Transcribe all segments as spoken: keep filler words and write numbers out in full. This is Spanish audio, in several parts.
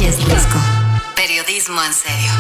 es Risco. Periodismo en serio.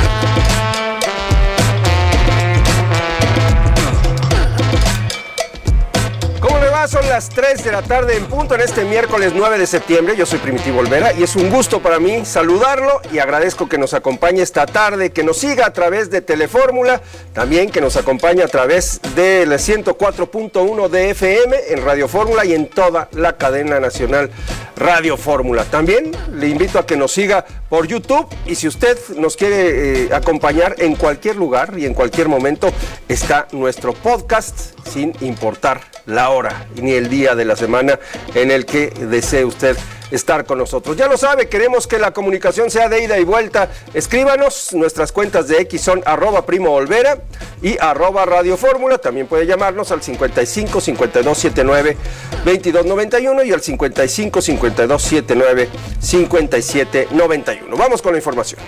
¿Cómo le va? Son las tres de la tarde en punto en este miércoles nueve de septiembre. Yo soy Primitivo Olvera y es un gusto para mí saludarlo y agradezco que nos acompañe esta tarde, que nos siga a través de Telefórmula, también que nos acompañe a través del ciento cuatro punto uno de F M en Radio Fórmula y en toda la cadena nacional Radio Fórmula. También le invito a que nos siga por YouTube y si usted nos quiere eh, acompañar en cualquier lugar y en cualquier momento, está nuestro podcast sin importar la hora ni el día de la semana en el que desee usted estar con nosotros. Ya lo sabe, queremos que la comunicación sea de ida y vuelta. Escríbanos, nuestras cuentas de X son arroba Primo Olvera y arroba Radio Fórmula. También puede llamarnos al cincuenta y cinco, cincuenta y dos, setenta y nueve, veintidós noventa y uno y al cincuenta y cinco, cincuenta y dos, setenta y nueve, cincuenta y siete noventa y uno. Vamos con la información.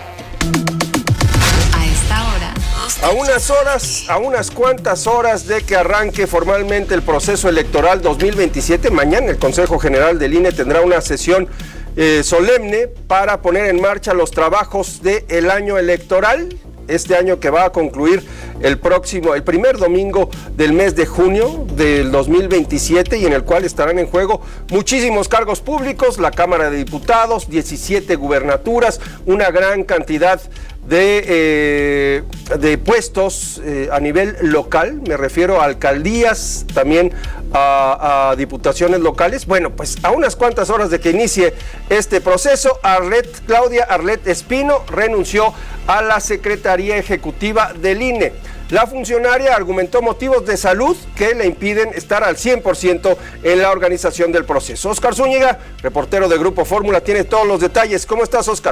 A unas horas, a unas cuantas horas de que arranque formalmente el proceso electoral dos mil veintisiete, mañana el Consejo General del I N E tendrá una sesión eh, solemne para poner en marcha los trabajos del año electoral, este año que va a concluir el próximo, el primer domingo del mes de junio del dos mil veintisiete y en el cual estarán en juego muchísimos cargos públicos, la Cámara de Diputados, diecisiete gubernaturas, una gran cantidad de, eh, de puestos eh, a nivel local, me refiero a alcaldías, también a, a diputaciones locales. Bueno, pues a unas cuantas horas de que inicie este proceso, Arlet, Claudia Arlet Espino renunció a la Secretaría Ejecutiva del I N E. La funcionaria argumentó motivos de salud que le impiden estar al cien por ciento en la organización del proceso. Óscar Zúñiga, reportero de Grupo Fórmula, tiene todos los detalles. ¿Cómo estás, Óscar?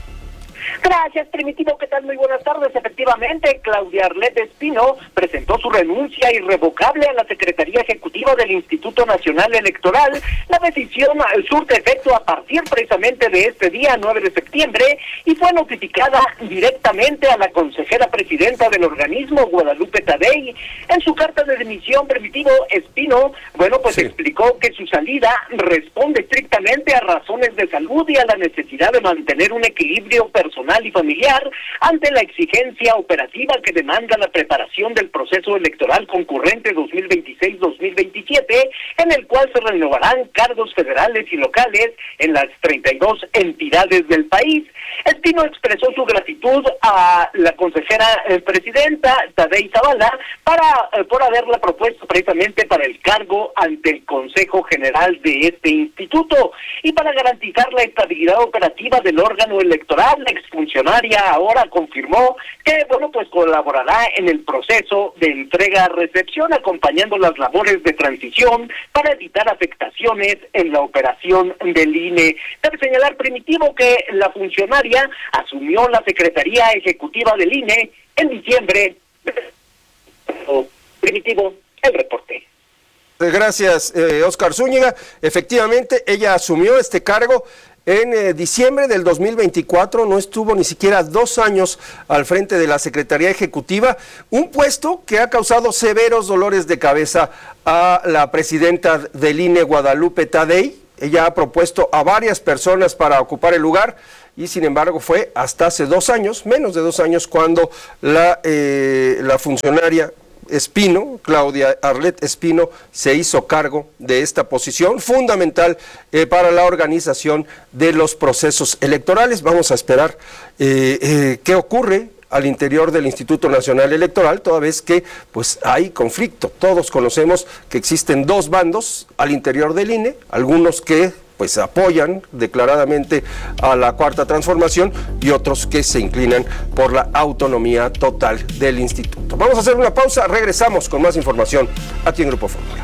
Gracias, Primitivo. ¿Qué tal? Muy buenas tardes. Efectivamente, Claudia Arlet Espino presentó su renuncia irrevocable a la Secretaría Ejecutiva del Instituto Nacional Electoral. La decisión surte efecto a partir precisamente de este día, nueve de septiembre, y fue notificada directamente a la consejera presidenta del organismo, Guadalupe Tadei. En su carta de dimisión, Primitivo, Espino, bueno, pues sí, explicó que su salida responde estrictamente a razones de salud y a la necesidad de mantener un equilibrio personal y familiar ante la exigencia operativa que demanda la preparación del proceso electoral concurrente dos mil veintiséis dos mil veintisiete, en el cual se renovarán cargos federales y locales en las treinta y dos entidades del país. Espino expresó su gratitud a la consejera eh, presidenta Tadei Zavala para eh, por haberla propuesto precisamente para el cargo ante el Consejo General de este instituto y para garantizar la estabilidad operativa del órgano electoral. La exfuncionaria ahora confirmó que, bueno, pues colaborará en el proceso de entrega-recepción, acompañando las labores de transición para evitar afectaciones en la operación del I N E. Debe señalar, Primitivo, que la funcionaria asumió la Secretaría Ejecutiva del I N E en diciembre. Primitivo, el reporte. Gracias, eh, Óscar Zúñiga. Efectivamente, ella asumió este cargo en eh, diciembre del dos mil veinticuatro, no estuvo ni siquiera dos años al frente de la Secretaría Ejecutiva, un puesto que ha causado severos dolores de cabeza a la presidenta del I N E, Guadalupe Tadei. Ella ha propuesto a varias personas para ocupar el lugar y sin embargo fue hasta hace dos años, menos de dos años, cuando la, eh, la funcionaria Espino, Claudia Arlet Espino, se hizo cargo de esta posición fundamental eh, para la organización de los procesos electorales. Vamos a esperar eh, eh, qué ocurre al interior del Instituto Nacional Electoral, toda vez que pues hay conflicto. Todos conocemos que existen dos bandos al interior del I N E, algunos que pues apoyan declaradamente a la Cuarta Transformación y otros que se inclinan por la autonomía total del instituto. Vamos a hacer una pausa, regresamos con más información aquí en Grupo Fórmula.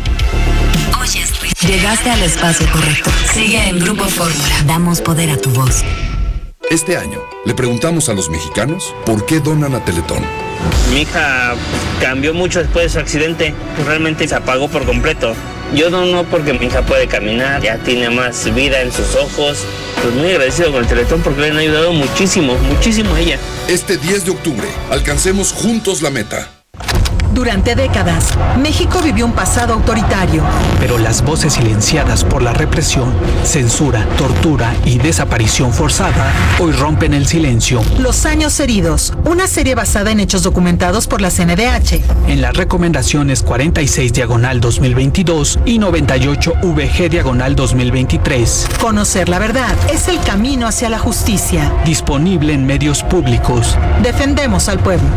Llegaste al espacio correcto. Sigue en Grupo Fórmula. Damos poder a tu voz. Este año le preguntamos a los mexicanos por qué donan a Teletón. Mi hija cambió mucho después de su accidente, realmente se apagó por completo. Yo dono porque mi hija puede caminar, ya tiene más vida en sus ojos. Pues muy agradecido con el Teletón porque le han ayudado muchísimo, muchísimo a ella. Este diez de octubre, alcancemos juntos la meta. Durante décadas, México vivió un pasado autoritario. Pero las voces silenciadas por la represión, censura, tortura y desaparición forzada hoy rompen el silencio. Los años heridos, una serie basada en hechos documentados por la C N D H. En las recomendaciones cuarenta y seis diagonal dos mil veintidós y noventa y ocho V G diagonal dos mil veintitrés. Conocer la verdad es el camino hacia la justicia. Disponible en medios públicos. Defendemos al pueblo.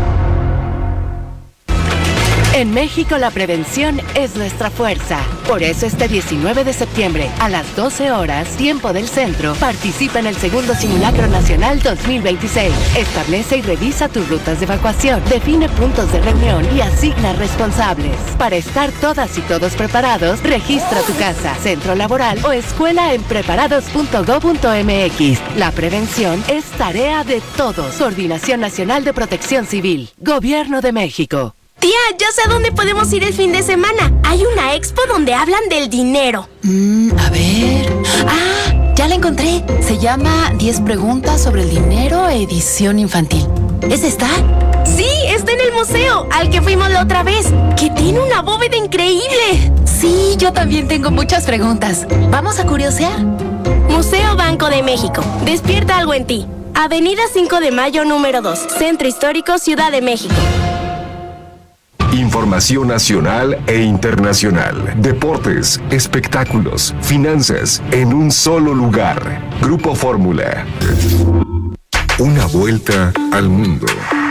En México la prevención es nuestra fuerza. Por eso este diecinueve de septiembre a las doce horas, tiempo del centro, participa en el segundo Simulacro Nacional dos mil veintiséis. Establece y revisa tus rutas de evacuación, define puntos de reunión y asigna responsables. Para estar todas y todos preparados, registra tu casa, centro laboral o escuela en preparados punto gob punto m x. La prevención es tarea de todos. Coordinación Nacional de Protección Civil. Gobierno de México. Tía, ya sé a dónde podemos ir el fin de semana. Hay una expo donde hablan del dinero. Mm, a ver... ¡Ah! Ya la encontré. Se llama diez preguntas sobre el dinero, edición infantil. ¿Es esta? Sí, está en el museo, al que fuimos la otra vez, que tiene una bóveda increíble. Sí, yo también tengo muchas preguntas. ¿Vamos a curiosear? Museo Banco de México. Despierta algo en ti. Avenida cinco de mayo, número dos. Centro Histórico, Ciudad de México. Información nacional e internacional, deportes, espectáculos, finanzas, en un solo lugar. Grupo Fórmula. Una vuelta al mundo.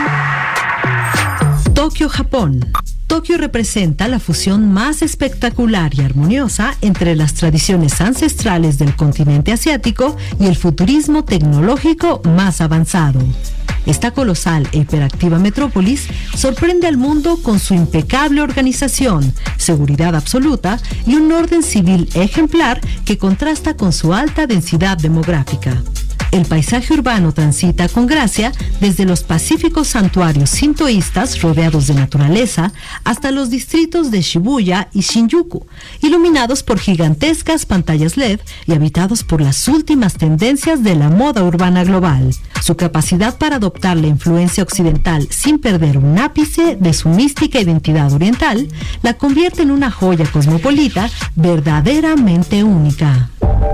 Tokio, Japón. Tokio representa la fusión más espectacular y armoniosa entre las tradiciones ancestrales del continente asiático y el futurismo tecnológico más avanzado. Esta colosal e hiperactiva metrópolis sorprende al mundo con su impecable organización, seguridad absoluta y un orden civil ejemplar que contrasta con su alta densidad demográfica. El paisaje urbano transita con gracia desde los pacíficos santuarios sintoístas rodeados de naturaleza hasta los distritos de Shibuya y Shinjuku, iluminados por gigantescas pantallas L E D y habitados por las últimas tendencias de la moda urbana global. Su capacidad para adoptar la influencia occidental sin perder un ápice de su mística identidad oriental la convierte en una joya cosmopolita verdaderamente única.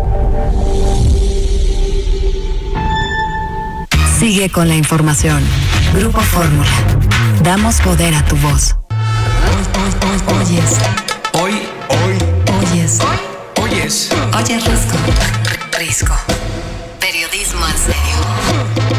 Sigue con la información. Grupo Fórmula. Damos poder a tu voz. Oyes. Hoy, hoy. Oyes. Oyes. Oyes Risco. Risco. Periodismo en serio.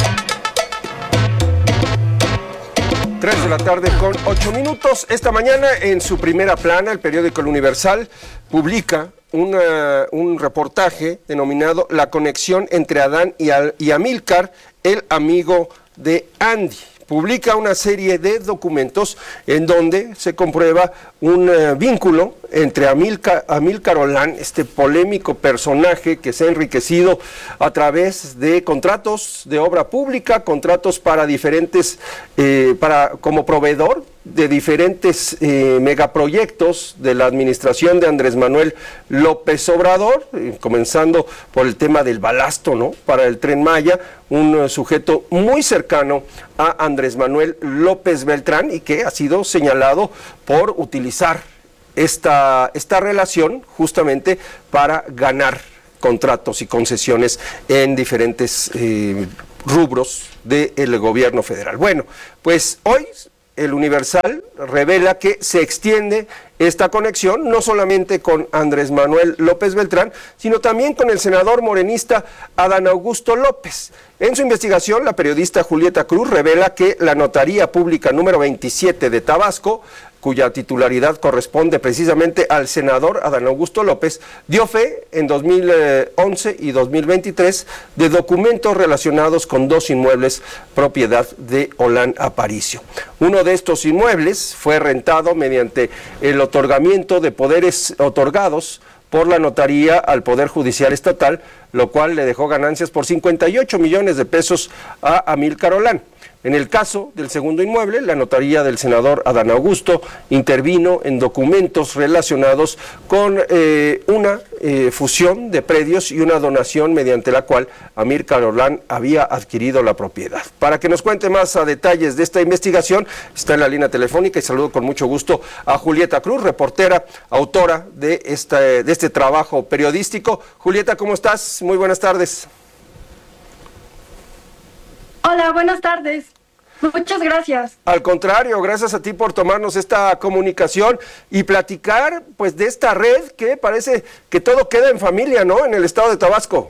tres de la tarde con ocho minutos. Esta mañana en su primera plana, el periódico El Universal publica una, un reportaje denominado La conexión entre Adán y, Al, y Amílcar, el amigo de Andy. Publica una serie de documentos en donde se comprueba un uh, vínculo entre Amílcar, Amílcar Olán, este polémico personaje que se ha enriquecido a través de contratos de obra pública, contratos para diferentes, eh, para como proveedor de diferentes eh, megaproyectos de la administración de Andrés Manuel López Obrador, eh, comenzando por el tema del balasto, ¿no?, para el Tren Maya, un uh, sujeto muy cercano a Andrés Manuel López Beltrán y que ha sido señalado por utilizar esta, esta relación justamente para ganar contratos y concesiones en diferentes eh, rubros del gobierno federal. Bueno, pues hoy El Universal revela que se extiende esta conexión no solamente con Andrés Manuel López Beltrán, sino también con el senador morenista Adán Augusto López. En su investigación, la periodista Julieta Cruz revela que la Notaría Pública número veintisiete de Tabasco, cuya titularidad corresponde precisamente al senador Adán Augusto López, dio fe en dos mil once y dos mil veintitrés de documentos relacionados con dos inmuebles propiedad de Olán Aparicio. Uno de estos inmuebles fue rentado mediante el otorgamiento de poderes otorgados por la notaría al Poder Judicial Estatal lo cual le dejó ganancias por cincuenta y ocho millones de pesos a Amílcar Olán. En el caso del segundo inmueble, la notaría del senador Adán Augusto intervino en documentos relacionados con eh, una eh, fusión de predios y una donación mediante la cual Amílcar Olán había adquirido la propiedad. Para que nos cuente más a detalles de esta investigación, está en la línea telefónica y saludo con mucho gusto a Julieta Cruz, reportera, autora de, esta, de este trabajo periodístico. Julieta, ¿cómo estás? Muy buenas tardes. Hola, buenas tardes. Muchas gracias. Al contrario, gracias a ti por tomarnos esta comunicación y platicar pues de esta red que parece que todo queda en familia, ¿no? En el estado de Tabasco.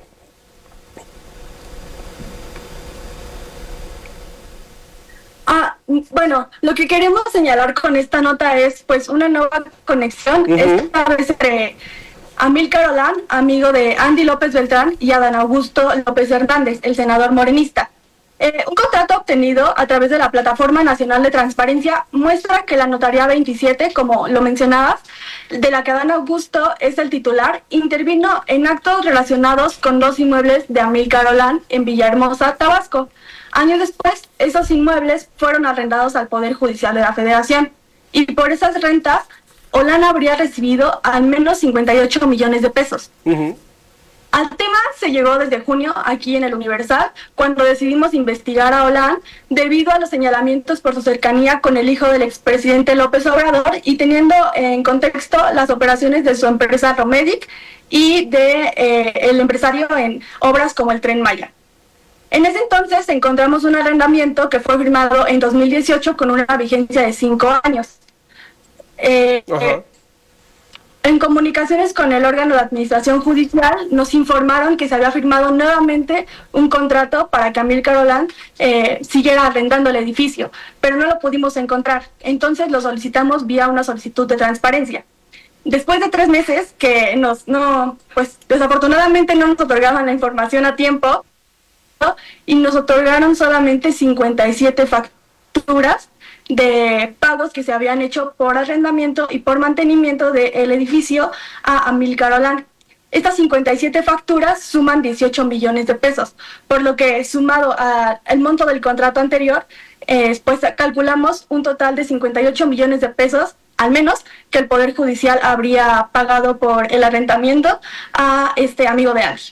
Ah, bueno, lo que queremos señalar con esta nota es pues una nueva conexión, uh-huh. esta vez entre Amílcar Olán, amigo de Andy López Beltrán, y Adán Augusto López Hernández, el senador morenista. Eh, un contrato obtenido a través de la Plataforma Nacional de Transparencia muestra que la Notaría veintisiete, como lo mencionabas, de la que Adán Augusto es el titular, intervino en actos relacionados con dos inmuebles de Amílcar Olán en Villahermosa, Tabasco. Años después, esos inmuebles fueron arrendados al Poder Judicial de la Federación y por esas rentas, Olán habría recibido al menos cincuenta y ocho millones de pesos. Uh-huh. Al tema se llegó desde junio aquí en el Universal, cuando decidimos investigar a Olán debido a los señalamientos por su cercanía con el hijo del expresidente López Obrador y teniendo en contexto las operaciones de su empresa Romedic y de eh, el empresario en obras como el Tren Maya. En ese entonces encontramos un arrendamiento que fue firmado en dos mil dieciocho con una vigencia de cinco años. Eh, eh, En comunicaciones con el órgano de administración judicial nos informaron que se había firmado nuevamente un contrato para que Amílcar Olán eh, siguiera arrendando el edificio, pero no lo pudimos encontrar. Entonces lo solicitamos vía una solicitud de transparencia. Después de tres meses que nos, no, pues desafortunadamente no nos otorgaban la información a tiempo, ¿no? Y nos otorgaron solamente cincuenta y siete facturas de pagos que se habían hecho por arrendamiento y por mantenimiento del edificio a Amílcar Olán. Estas cincuenta y siete facturas suman dieciocho millones de pesos, por lo que sumado al monto del contrato anterior, eh, pues calculamos un total de cincuenta y ocho millones de pesos, al menos, que el Poder Judicial habría pagado por el arrendamiento a este amigo de Andy.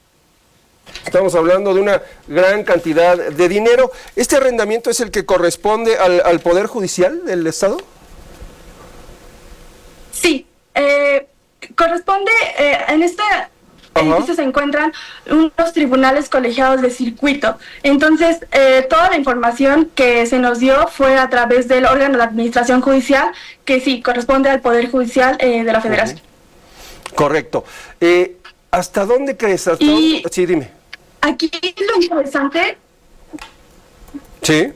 Estamos hablando de una gran cantidad de dinero. ¿Este arrendamiento es el que corresponde al, al Poder Judicial del Estado? Sí, eh, corresponde, eh, en este edificio se encuentran unos tribunales colegiados de circuito. Entonces, eh, toda la información que se nos dio fue a través del órgano de administración judicial, que sí, corresponde al Poder Judicial eh, de la Federación. Uh-huh. Correcto. Eh, ¿Hasta dónde crees? ¿Hasta y dónde? Sí, dime. Aquí lo interesante... Sí.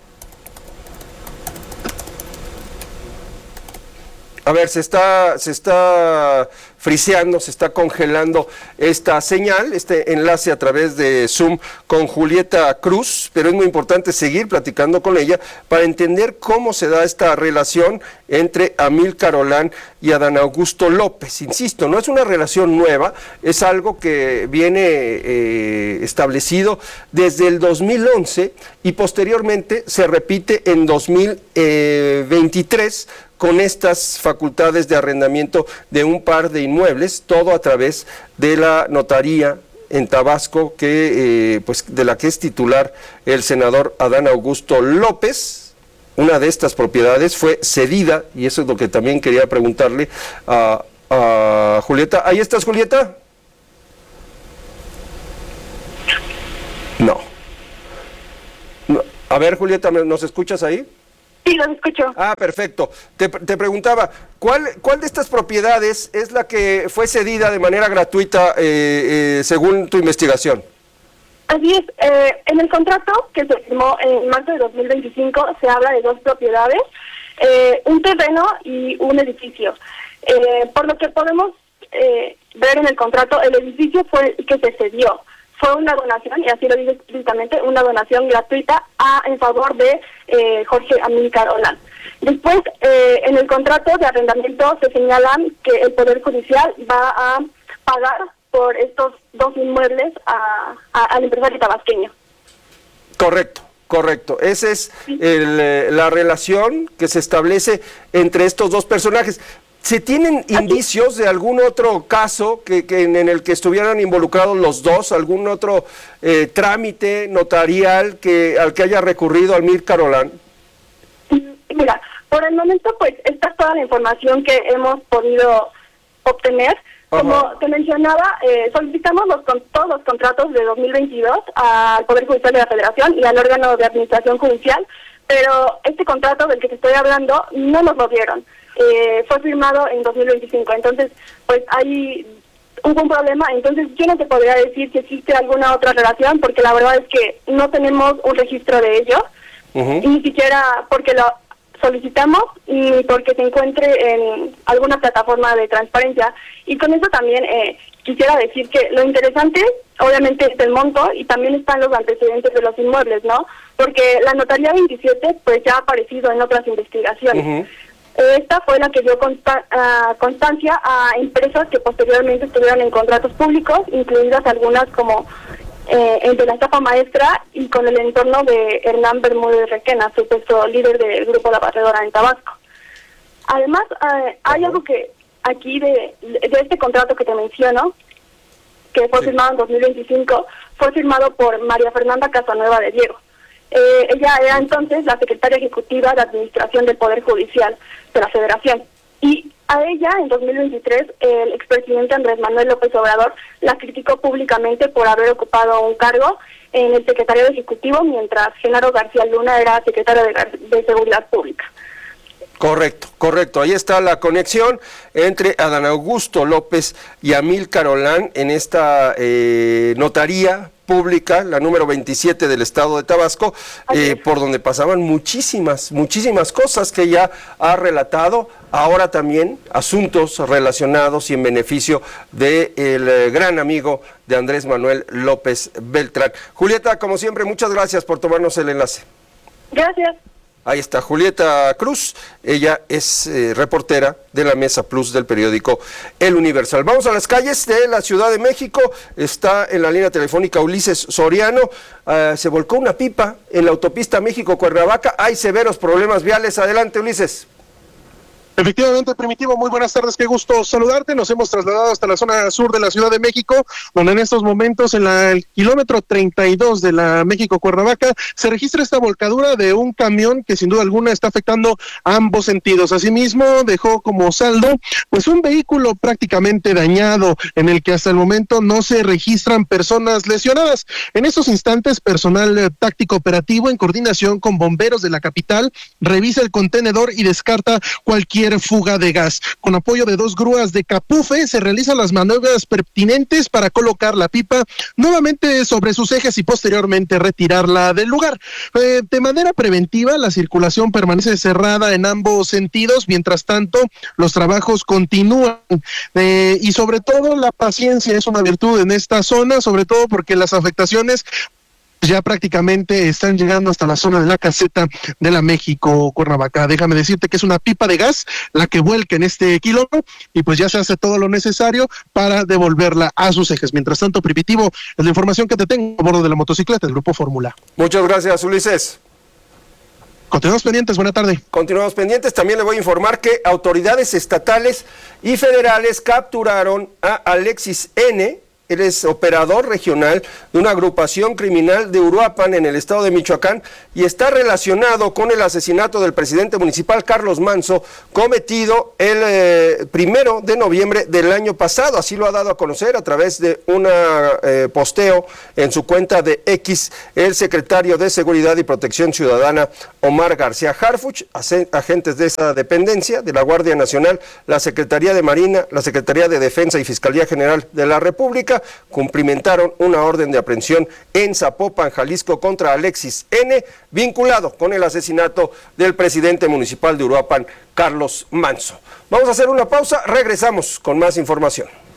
A ver, se está, se está friseando, se está congelando esta señal, este enlace a través de Zoom con Julieta Cruz, pero es muy importante seguir platicando con ella para entender cómo se da esta relación entre Amílcar Olán y Adán Augusto López. Insisto, no es una relación nueva, es algo que viene eh, establecido desde el dos mil once y posteriormente se repite en dos mil veintitrés con estas facultades de arrendamiento de un par de inmuebles, todo a través de la notaría en Tabasco, que eh, pues de la que es titular el senador Adán Augusto López. Una de estas propiedades fue cedida, y eso es lo que también quería preguntarle a, a Julieta. ¿Ahí estás, Julieta? No. no. A ver, Julieta, ¿nos escuchas ahí? Sí, lo escucho. Ah, perfecto. Te, te preguntaba, ¿cuál, ¿cuál de estas propiedades es la que fue cedida de manera gratuita eh, eh, según tu investigación? Así es, eh, en el contrato que se firmó en marzo de dos mil veinticinco se habla de dos propiedades, eh, un terreno y un edificio. Eh, por lo que podemos eh, ver en el contrato, el edificio fue el que se cedió. Fue una donación, y así lo dice explícitamente, una donación gratuita a en favor de eh, Jorge Amílcar Olán. Después, eh, en el contrato de arrendamiento se señalan que el Poder Judicial va a pagar por estos dos inmuebles a, a, al empresario tabasqueño. Correcto, correcto. Esa es el, la relación que se establece entre estos dos personajes. ¿Se tienen indicios de algún otro caso que, que en, en el que estuvieran involucrados los dos, algún otro eh, trámite notarial que al que haya recurrido Amílcar Carolán? Mira, por el momento pues esta es toda la información que hemos podido obtener. Como Ajá. te mencionaba, eh, solicitamos los con, todos los contratos de dos mil veintidós al Poder Judicial de la Federación y al órgano de administración judicial, pero este contrato del que te estoy hablando no nos lo dieron. Eh, fue firmado en dos mil veinticinco, entonces pues ahí hubo un problema. Entonces yo no te podría decir que existe alguna otra relación, porque la verdad es que no tenemos un registro de ello, uh-huh. y ni siquiera porque lo solicitamos y porque se encuentre en alguna plataforma de transparencia. Y con eso también eh, quisiera decir que lo interesante obviamente es el monto, y también están los antecedentes de los inmuebles, ¿no? Porque la notaría veintisiete pues ya ha aparecido en otras investigaciones. Uh-huh. Esta fue la que dio consta uh, constancia a empresas que posteriormente estuvieron en contratos públicos, incluidas algunas como eh, el de la estafa maestra y con el entorno de Hernán Bermúdez Requena, supuesto líder del grupo La Barredora en Tabasco. Además, uh, hay algo que aquí de, de este contrato que te menciono, que fue sí. firmado en dos mil veinticinco, fue firmado por María Fernanda Casanueva de Diego. Eh, ella era entonces la secretaria ejecutiva de Administración del Poder Judicial de la Federación. Y a ella, en dos mil veintitrés, el expresidente Andrés Manuel López Obrador la criticó públicamente por haber ocupado un cargo en el Secretariado Ejecutivo, mientras Genaro García Luna era secretario de, de Seguridad Pública. Correcto, correcto. Ahí está la conexión entre Adán Augusto López y Amílcar Carolán en esta eh, notaría pública, la número veintisiete del estado de Tabasco, eh, por donde pasaban muchísimas, muchísimas cosas que ya ha relatado, ahora también asuntos relacionados y en beneficio del eh, gran amigo de Andrés Manuel López Beltrán. Julieta, como siempre, muchas gracias por tomarnos el enlace. Gracias. Ahí está Julieta Cruz, ella es eh, reportera de la Mesa Plus del periódico El Universal. Vamos a las calles de la Ciudad de México, está en la línea telefónica Ulises Soriano. Uh, se volcó una pipa en la autopista México-Cuernavaca, hay severos problemas viales. Adelante, Ulises. Efectivamente, Primitivo, muy buenas tardes, qué gusto saludarte. Nos hemos trasladado hasta la zona sur de la Ciudad de México, donde en estos momentos, en la, el kilómetro treinta y dos de la México-Cuernavaca, se registra esta volcadura de un camión que sin duda alguna está afectando a ambos sentidos. Asimismo, dejó como saldo pues un vehículo prácticamente dañado, en el que hasta el momento no se registran personas lesionadas. En estos instantes, personal eh, táctico operativo, en coordinación con bomberos de la capital, revisa el contenedor y descarta cualquier fuga de gas. Con apoyo de dos grúas de Capufe se realizan las maniobras pertinentes para colocar la pipa nuevamente sobre sus ejes y posteriormente retirarla del lugar. Eh, de manera preventiva, la circulación permanece cerrada en ambos sentidos. Mientras tanto, los trabajos continúan eh, y sobre todo la paciencia es una virtud en esta zona, sobre todo porque las afectaciones ya prácticamente están llegando hasta la zona de la caseta de la México-Cuernavaca. Déjame decirte que es una pipa de gas la que vuelca en este kilómetro y pues ya se hace todo lo necesario para devolverla a sus ejes. Mientras tanto, Primitivo, es la información que te tengo a bordo de la motocicleta del Grupo Fórmula. Muchas gracias, Ulises. Continuamos pendientes, buena tarde. Continuamos pendientes, también le voy a informar que autoridades estatales y federales capturaron a Alexis N., él es operador regional de una agrupación criminal de Uruapan en el estado de Michoacán y está relacionado con el asesinato del presidente municipal Carlos Manso, cometido el eh, primero de noviembre del año pasado. Así lo ha dado a conocer a través de un eh, posteo en su cuenta de X el secretario de Seguridad y Protección Ciudadana Omar García Harfuch. Agentes de esa dependencia, de la Guardia Nacional, la Secretaría de Marina, la Secretaría de Defensa y Fiscalía General de la República cumplimentaron una orden de aprehensión en Zapopan, Jalisco, contra Alexis N., vinculado con el asesinato del presidente municipal de Uruapan, Carlos Manso. Vamos a hacer una pausa, regresamos con más información.